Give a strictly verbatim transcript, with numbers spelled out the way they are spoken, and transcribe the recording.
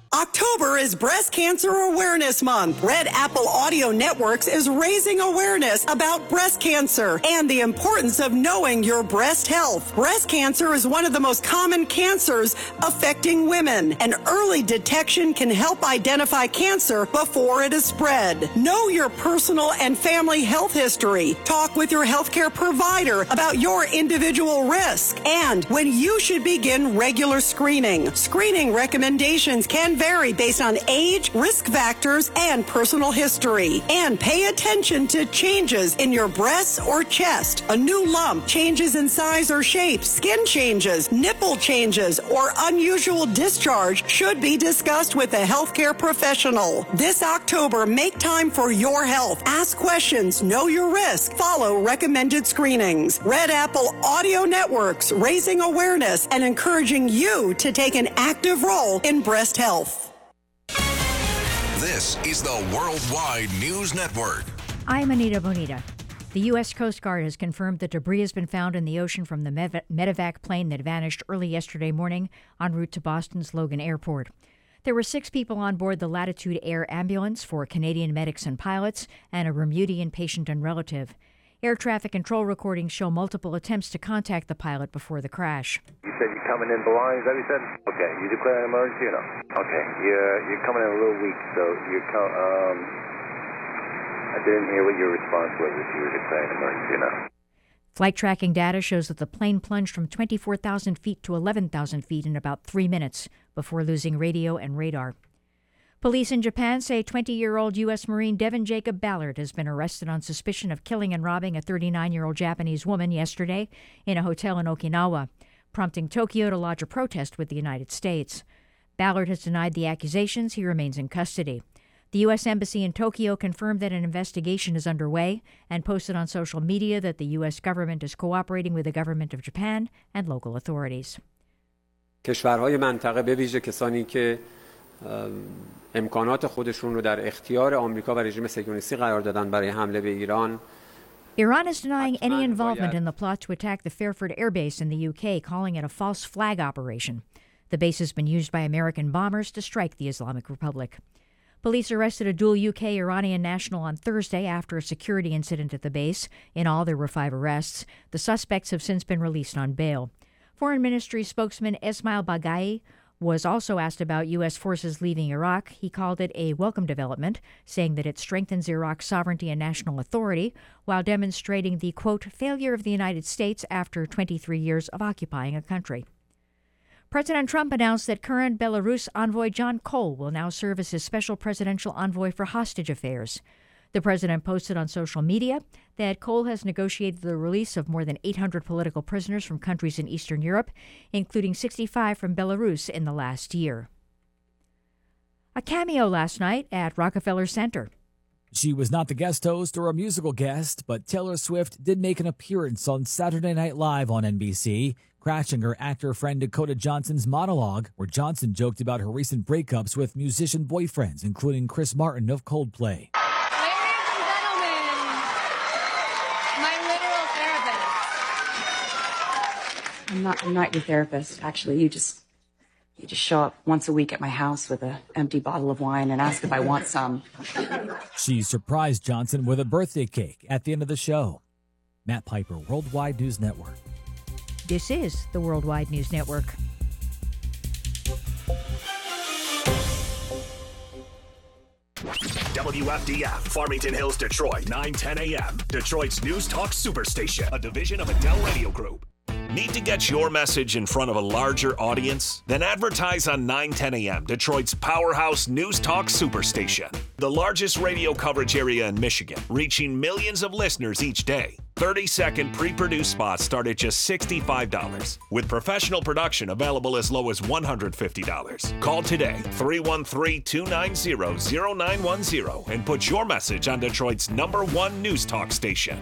October is Breast Cancer Awareness Month. Red Apple Audio Networks is raising awareness about breast cancer and the importance of knowing your breast health. Breast cancer is one of the most common cancers affecting women, and early detection can help identify cancer before it is spread. Know your personal and family health history. Talk with your healthcare provider about your individual risk and when you should begin regular screening. Screening recommendations can vary based on age, risk factors, and personal history. And pay attention to changes in your breasts or chest. A new lump, changes in size or shape, skin changes, nipple changes, or unusual discharge should be discussed with a healthcare professional. This October, make time for your health. Ask questions, know your risk, follow recommended screenings. Red Apple Audio Networks, raising awareness and encouraging you to take an active role in breast health. This is the Worldwide News Network. I'm Anita Bonita. The U S Coast Guard has confirmed that debris has been found in the ocean from the Mev- Medevac plane that vanished early yesterday morning en route to Boston's Logan Airport. There were six people on board the Latitude Air ambulance, four Canadian medics and pilots, and a Bermudian patient and relative. Air traffic control recordings show multiple attempts to contact the pilot before the crash. You said you're coming in blind, is that what you said? Okay, you declare an emergency or no? Okay, you're, you're coming in a little weak, so you're co- um, I didn't hear what your response was, if you were declaring an emergency or no. Flight tracking data shows that the plane plunged from twenty-four thousand feet to eleven thousand feet in about three minutes before losing radio and radar. Police in Japan say twenty-year-old U S Marine Devin Jacob Ballard has been arrested on suspicion of killing and robbing a thirty-nine-year-old Japanese woman yesterday in a hotel in Okinawa, prompting Tokyo to lodge a protest with the United States. Ballard has denied the accusations. He remains in custody. The U S Embassy in Tokyo confirmed that an investigation is underway and posted on social media that the U S government is cooperating with the government of Japan and local authorities. کشورهای منطقه به ویژه کسانی که امکانات خودشون رو در اختیار آمریکا و رژیم صهیونیستی قرار دادن برای حمله به ایران. Iran is denying any involvement in the plot to attack the Fairford Air Base in the U K, calling it a false flag operation. The base has been used by American bombers to strike the Islamic Republic. Police arrested a dual U K-Iranian national on Thursday after a security incident at the base. In all, there were five arrests. The suspects have since been released on bail. Foreign Ministry spokesman Esmail Baghai was also asked about U S forces leaving Iraq. He called it a welcome development, saying that it strengthens Iraq's sovereignty and national authority while demonstrating the, quote, failure of the United States after twenty-three years of occupying a country. President Trump announced that current Belarus envoy John Cole will now serve as his special presidential envoy for hostage affairs. The president posted on social media that Cole has negotiated the release of more than eight hundred political prisoners from countries in Eastern Europe, including sixty-five from Belarus in the last year. A cameo last night at Rockefeller Center. She was not the guest host or a musical guest, but Taylor Swift did make an appearance on Saturday Night Live on N B C, crashing her actor friend Dakota Johnson's monologue, where Johnson joked about her recent breakups with musician boyfriends, including Chris Martin of Coldplay. I'm not, I'm not your therapist. Actually, you just, you just show up once a week at my house with an empty bottle of wine and ask if I want some. She surprised Johnson with a birthday cake at the end of the show. Matt Piper, Worldwide News Network. This is the Worldwide News Network. W F D F, Farmington Hills, Detroit, nine ten a.m. Detroit's News Talk Superstation, a division of Adele Radio Group. Need to get your message in front of a larger audience? Then advertise on nine ten a.m., Detroit's powerhouse News Talk Superstation. The largest radio coverage area in Michigan, reaching millions of listeners each day. thirty-second pre-produced spots start at just sixty-five dollars, with professional production available as low as one hundred fifty dollars. Call today, three one three, two nine zero, zero nine one zero, and put your message on Detroit's number one News Talk station.